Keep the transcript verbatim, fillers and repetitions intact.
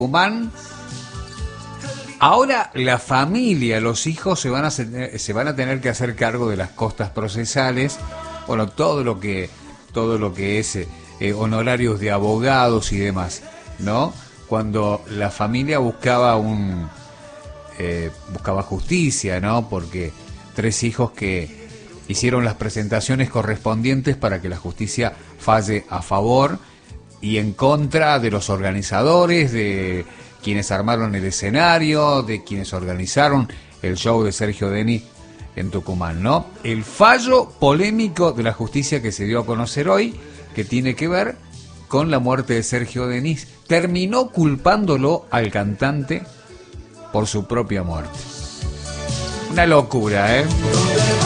Tucumán. Ahora la familia, los hijos se van a se van a tener que hacer cargo de las costas procesales, bueno, todo lo que todo lo que es eh, honorarios de abogados y demás, ¿no? Cuando la familia buscaba un eh, buscaba justicia, ¿no? Porque tres hijos que hicieron las presentaciones correspondientes para que la justicia falle a favor y en contra de los organizadores, de quienes armaron el escenario, de quienes organizaron el show de Sergio Denis en Tucumán, ¿no? El fallo polémico de la justicia que se dio a conocer hoy, que tiene que ver con la muerte de Sergio Denis, terminó culpándolo al cantante por su propia muerte. Una locura, ¿eh?